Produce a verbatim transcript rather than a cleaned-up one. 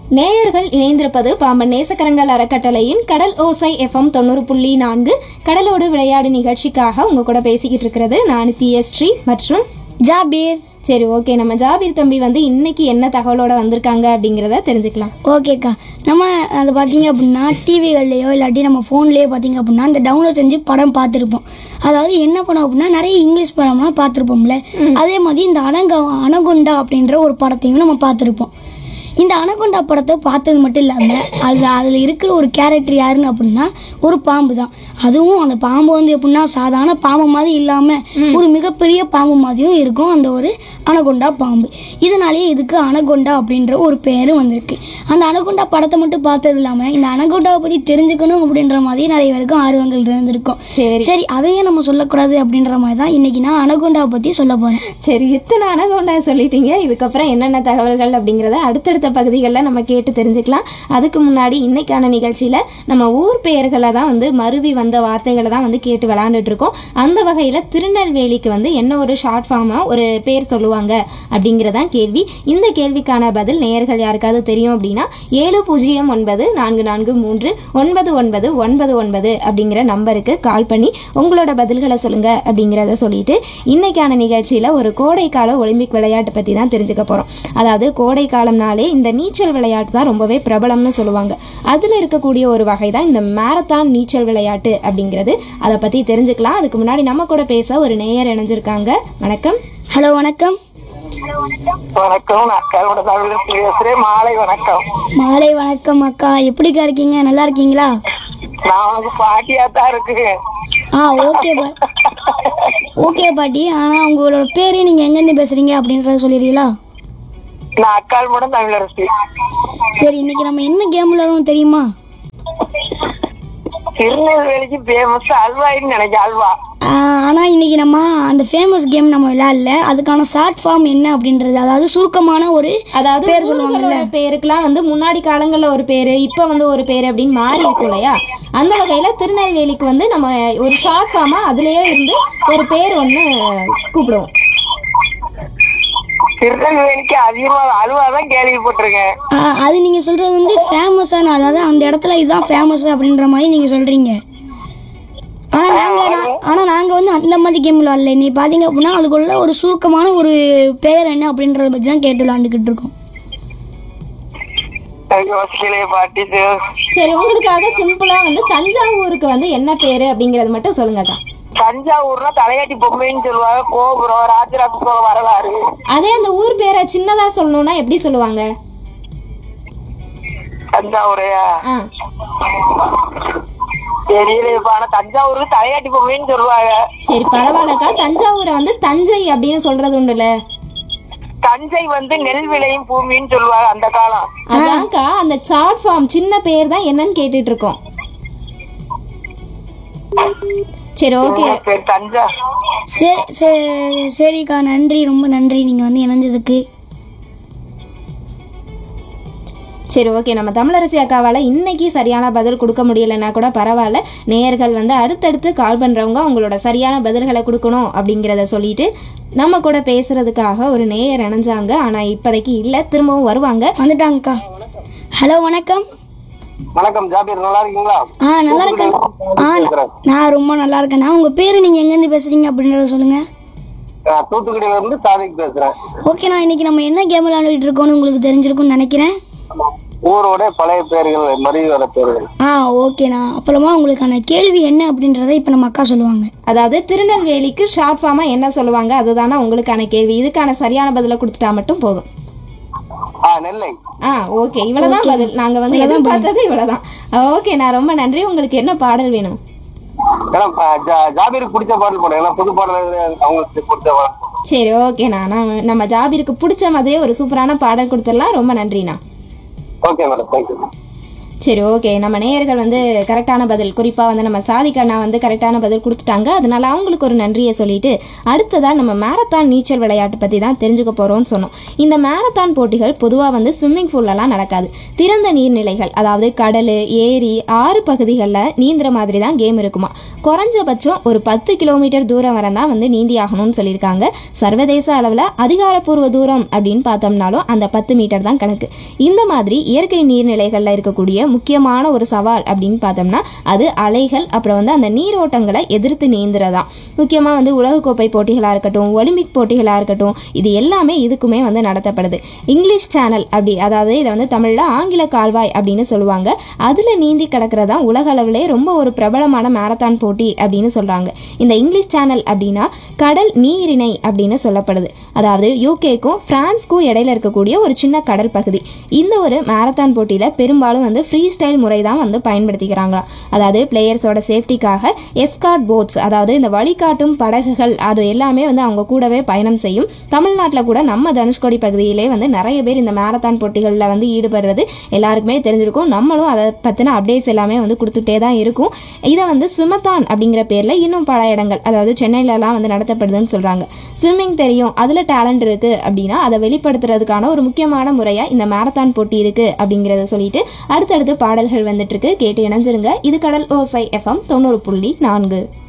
நேயர்கள் இணைந்திருப்பது பாம்பன் நேசக்கரங்கள் அறக்கட்டளையின் கடல் ஓசை எஃப்எம் தொண்ணூறு புள்ளி நான்கு கடலோடு விளையாடு நிகழ்ச்சிக்காக உங்க கூட பேசிக்கிட்டு இருக்கிறது நான் தியஸ்ரீ மற்றும் ஜாபீர். சரி, ஓகே. நம்ம ஜாபீர் தம்பி வந்து இன்னைக்கு என்ன தகவலோட வந்திருக்காங்க அப்படிங்கிறத தெரிஞ்சுக்கலாம். ஓகேக்கா, நம்ம அதை பார்த்தீங்க அப்படின்னா டிவிகள்லையோ இல்லாட்டி நம்ம ஃபோன்லேயோ பார்த்தீங்க அப்படின்னா இந்த டவுன்லோட் செஞ்சு படம் பார்த்துருப்போம். அதாவது என்ன பண்ணோம் அப்படின்னா நிறைய இங்கிலீஷ் படம்லாம் பார்த்துருப்போம்ல, அதே மாதிரி இந்த அனக அனகொண்டா அப்படின்ற ஒரு படத்தையும் நம்ம பார்த்துருப்போம். இந்த அனகொண்டா படத்தை பார்த்தது மட்டும் இல்லாமல் அது அதில் இருக்கிற ஒரு கேரக்டர் யாருன்னு அப்படின்னா ஒரு பாம்பு தான். அதுவும் அந்த பாம்பு வந்து எப்படின்னா சாதாரண பாம்பு மாதிரி இல்லாமல் ஒரு மிகப்பெரிய பாம்பு மாதிரியும் இருக்கும் அந்த ஒரு அனகொண்டா பாம்பு. இதனாலேயே இதுக்கு அனகொண்டா அப்படின்ற ஒரு பேரும் வந்திருக்கு. அந்த அனகொண்டா படத்தை மட்டும் பார்த்தது இல்லாமல் இந்த அனகொண்டாவை பற்றி தெரிஞ்சுக்கணும் அப்படின்ற மாதிரி நிறைய பேருக்கும் ஆர்வங்கள் இருந்திருக்கும். சரி சரி அதையே நம்ம சொல்லக்கூடாது அப்படின்ற மாதிரி தான் இன்னைக்கு நான் அனகொண்டாவை பற்றி சொல்ல போகிறேன். சரி, இத்தனை அனகொண்டா சொல்லிட்டீங்க. இதுக்கப்புறம் என்னென்ன தகவல்கள் அப்படிங்கிறத அடுத்தடுத்த பகுதிகளில் நம்ம கேட்டு தெரிஞ்சுக்கலாம். அதுக்கு முன்னாடி இன்னைக்கான நிகழ்ச்சியில நம்ம ஊர் பெயர்களை தான் வந்து மருவி வந்த வார்த்தைகளை தான் வந்து கேட்டு விளையாண்டுட்டு இருக்கோம். அந்த வகையில திருநெல்வேலிக்கு வந்து என்ன ஒரு ஷார்ட் ஃபார்மா ஒரு பேர் சொல்லுவாங்க அப்படிங்கிறதான் கேள்வி. இந்த கேள்விக்கான பதில் நேயர்கள் யாருக்காவது தெரியும் அப்படின்னா ஏழு பூஜ்ஜியம் ஒன்பது நான்கு நான்கு மூன்று ஒன்பது ஒன்பது ஒன்பது ஒன்பது அப்படிங்கிற நம்பருக்கு கால் பண்ணி உங்களோட பதில்களை சொல்லுங்க அப்படிங்கிறத சொல்லிட்டு இன்னைக்கான நிகழ்ச்சியில ஒரு கோடைக்கால ஒலிம்பிக் விளையாட்டு பத்தி தான் தெரிஞ்சுக்க போறோம். அதாவது கோடை காலம்னாலே இந்த நீச்சல் விளையாட்டு தான் ரொம்பவே பிரபலம்னு சொல்லுவாங்க. அதில் இருக்கக்கூடிய ஒரு வகை தான் இந்த மேரத்தான் நீச்சல் விளையாட்டு அப்படிங்கிறது. அதை பற்றி தெரிஞ்சுக்கலாம். அதுக்கு முன்னாடி நம்ம கூட பேச ஒரு நேயர் இணைஞ்சிருக்காங்க. வணக்கம். ஹலோ, வணக்கம். வணக்கம், பேசுறேன். மாலை வணக்கம். மாலை வணக்கம் அக்கா, எப்படிக்கா இருக்கீங்க? நல்லா இருக்கீங்களா? நான் உனக்கு பாட்டியா தான் இருக்கு. ஆ, ஓகே பா ஓகே பாட்டி. ஆனால் உங்களோட பேர் நீங்கள் எங்கேருந்து பேசுகிறீங்க அப்படின்றத சொல்லிடுறீங்களா? நான் அக்கால் மூடம் தமிழரசி. சரி, இன்னைக்கு நம்ம என்ன கேம் விளையாடணும் தெரியுமா? திருநெல்வேலிக்கு ஃபேமஸ் அல்வான்னு நினைக்க அல்வா. ஆனால் இன்னைக்கு நம்ம அந்த ஃபேமஸ் கேம் நம்ம விளையாடல. அதுக்கான ஷார்ட் ஃபார்ம் என்ன அப்படின்றது, அதாவது சுருக்கமான ஒரு அதாவது பேர் சொல்லுவாங்கல்ல, பேருக்குலாம் வந்து முன்னாடி காலங்களில் ஒரு பேர், இப்போ வந்து ஒரு பேர் அப்படின்னு மாறி இருக்கும் இல்லையா? அந்த வகையில் திருநெல்வேலிக்கு வந்து நம்ம ஒரு ஷார்ட் ஃபார்மா அதுலேயே இருந்து ஒரு பேர் ஒன்று கூப்பிடுவோம். திருநெல்வேலிக்கு அதிகமா அல்வா தான் கேள்விப்பட்டிருக்கேன். அது நீங்கள் சொல்கிறது வந்து ஃபேமஸான, அதாவது அந்த இடத்துல இதுதான் ஃபேமஸ் அப்படின்ற மாதிரி நீங்கள் சொல்கிறீங்க. ஆனால் நாங்கள் ஆனால் நாங்கள் வந்து அந்த மாதிரி கேம் விளாட்ல. நீ பார்த்தீங்க அப்படின்னா அதுக்குள்ள ஒரு சுருக்கமான ஒரு பெயர் என்ன அப்படின்றத பற்றி தான் கேட்டு விளாண்டுக்கிட்டு இருக்கோம். சரி, உங்களுக்காக சிம்பிளா வந்து தஞ்சாவூருக்கு வந்து என்ன பேரு அப்படிங்கறது மட்டும் சொல்லுங்கக்கா. தஞ்சாவூர்னா தலையாட்டி பொம்மைன்னு சொல்லுவாங்க. கோபுரம், ராஜராஜ சோழ வரலாறு. அதே அந்த ஊர் பேரை சின்னதா சொல்லணும்னா எப்படி சொல்லுவாங்க? தஞ்சாவூரையா தெரியலையப்பா. ஆனா தஞ்சாவூர்ல தலையாட்டி பொம்மைன்னு சொல்லுவாங்க. சரி, பரவாயில்லக்கா. தஞ்சாவூரை வந்து தஞ்சை அப்படின்னு சொல்றது உண்டுல. தஞ்சை வந்து நெல் விளையும் பூமின்னு சொல்லுவாங்க அந்த காலம். அதான்க்கா, அந்த ஷார்ட் ஃபார்ம் சின்ன பேர் தான் என்னன்னு கேட்டுட்டு இருக்கோம். சரி, ஓகே. தஞ்சா சரி சரி சரிக்கா, நன்றி, ரொம்ப நன்றி நீங்கள் வந்து இணைஞ்சதுக்கு. சரி, ஓகே. நம்ம தமிழரசி அக்காவால் இன்னைக்கு சரியான பதில் கொடுக்க முடியலைன்னா கூட பரவாயில்ல. நேயர்கள் வந்து அடுத்தடுத்து கால் பண்ணுறவங்க அவங்களோட சரியான பதில்களை கொடுக்கணும் அப்படிங்கிறத சொல்லிட்டு நம்ம கூட பேசுறதுக்காக ஒரு நேயர் இணைஞ்சாங்க. ஆனால் இப்போதைக்கு இல்லை, திரும்பவும் வருவாங்க. வந்துட்டாங்கக்கா. ஹலோ, வணக்கம். வணக்கம் ஜாபீர், நல்லா இருக்கீங்களா? ஆ, நல்லா இருக்கேன். ஆ, நான் ரொம்ப நல்லா இருக்கேன். நான் உங்கள் பேர் நீங்கள் எங்கேருந்து பேசுகிறீங்க அப்படின்றத சொல்லுங்கள். தூத்துக்குடியில இருந்து சாதிக் பேசுறேன். ஓகே, நான் இன்னைக்கு நம்ம என்ன கேம் விளையாண்டுட்டு இருக்கோம்னு உங்களுக்கு தெரிஞ்சிருக்கும்னு நினைக்கிறேன். ஊரோட பழைய பேர்கள், மருவி வர பேர்கள். ஆ, ஓகேண்ணா. அப்புறமா உங்களுக்கான கேள்வி என்ன அப்படின்றத இப்போ நம்ம அக்கா சொல்லுவாங்க. அதாவது திருநெல்வேலிக்கு ஷார்ட் ஃபார்மா என்ன சொல்லுவாங்க அதுதானா உங்களுக்கான கேள்வி. இதுக்கான சரியான பதிலை கொடுத்துட்டா மட்டும் போதும். நெல்லை. ஆ, ஓகே. இவ்வளவுதான் பதில். நாங்க வந்து எதிர்பார்த்தது இவ்வளவுதான். ஓகே, நான் ரொம்ப நன்றி. உங்களுக்கு என்ன பாடல் வேணும்? ஜாபீருக்கு பிடிச்ச பாடல் போடுங்க. புது பாடல் அவங்களுக்கு பிடிச்ச பாடல். சரி, ஓகேண்ணா. நான் நம்ம ஜாபீருக்கு பிடிச்ச மாதிரியே ஒரு சூப்பரான பாடல் கொடுத்துடலாம். ரொம்ப நன்றிண்ணா. Okay madam, thank you. சரி, ஓகே. நம்ம நேயர்கள் வந்து கரெக்டான பதில், குறிப்பாக வந்து நம்ம சாதிக்கண்ணா வந்து கரெக்டான பதில் கொடுத்துட்டாங்க. அதனால அவங்களுக்கு ஒரு நன்றியை சொல்லிட்டு அடுத்ததாக நம்ம மேரத்தான் நீச்சல் விளையாட்டு பற்றி தான் தெரிஞ்சுக்க போகிறோம்னு சொன்னோம். இந்த மேரத்தான் போட்டிகள் பொதுவாக வந்து ஸ்விம்மிங் பூல்லலாம் நடக்காது. திறந்த நீர்நிலைகள், அதாவது கடல், ஏரி, ஆறு பகுதிகளில் நீந்துற மாதிரி தான் கேம் இருக்குமா. குறைஞ்சபட்சம் ஒரு பத்து கிலோமீட்டர் தூரம் வரை தான் வந்து நீந்தி ஆகணும்னு சொல்லியிருக்காங்க. சர்வதேச அளவில் அதிகாரப்பூர்வ தூரம் அப்படின்னு பார்த்தோம்னாலும் அந்த பத்து மீட்டர் தான் கணக்கு. இந்த மாதிரி இயற்கை நீர்நிலைகளில் இருக்கக்கூடிய முக்கியமான ஒரு சவால் அப்படின்னு பார்த்தோம்னா அது அலைகள், அப்புறம் வந்து அந்த நீரோட்டங்களை எதிர்த்து நீந்துறதா. முக்கியமாக வந்து உலகக்கோப்பை போட்டிகளாக இருக்கட்டும், ஒலிம்பிக் போட்டிகளாக இருக்கட்டும், இது எல்லாமே இதுக்குமே வந்து நடத்தப்படுது. இங்கிலீஷ் சேனல் அப்படி, அதாவது இதை வந்து தமிழில் ஆங்கில கால்வாய் அப்படின்னு சொல்லுவாங்க. அதில் நீந்தி கிடக்கிறதா உலக அளவிலே ரொம்ப ஒரு பிரபலமான மேரத்தான் போட்டி அப்படின்னு சொல்கிறாங்க. இந்த இங்கிலீஷ் சேனல் அப்படின்னா கடல் நீரிணை அப்படின்னு சொல்லப்படுது. அதாவது யூகேக்கும் பிரான்ஸ்க்கும் இடையில இருக்கக்கூடிய ஒரு சின்ன கடல் பகுதி. இந்த ஒரு மேரத்தான் போட்டியில் பெரும்பாலும் வந்து ஃப்ரீ ஸ்டைல் முறை தான் வந்து பயன்படுத்திக்கிறாங்களாம். அதாவது பிளேயர்ஸோட சேஃப்டிக்காக எஸ்கார்ட் போட்ஸ், அதாவது இந்த வழிகாட்டும் படகுகள், அது எல்லாமே வந்து அவங்க கூடவே பயணம் செய்யும். தமிழ்நாட்டில் கூட நம்ம தனுஷ்கோடி பகுதியிலே வந்து நிறைய பேர் இந்த மேரத்தான் போட்டிகளில் வந்து ஈடுபடுறது எல்லாருக்குமே தெரிஞ்சிருக்கும். நம்மளும் அதை பற்றின அப்டேட்ஸ் எல்லாமே வந்து கொடுத்துட்டே தான் இருக்கும். இதை வந்து ஸ்விமத்தான் அப்படிங்கிற பேரில் இன்னும் பல இடங்கள், அதாவது சென்னையிலலாம் வந்து நடத்தப்படுதுன்னு சொல்கிறாங்க. ஸ்விம்மிங் தெரியும், அதில் டேலண்ட் இருக்குது அப்படின்னா அதை வெளிப்படுத்துறதுக்கான ஒரு முக்கியமான முறையாக இந்த மேரத்தான் போட்டி இருக்குது அப்படிங்கிறத சொல்லிட்டு அடுத்தடுத்து பாடல்கள் வந்துட்டு இருக்கு. கேட்டு இணைஞ்சிருங்க. இது கடல் ஓசை எஃப்எம் தொண்ணூறு புள்ளி நான்கு.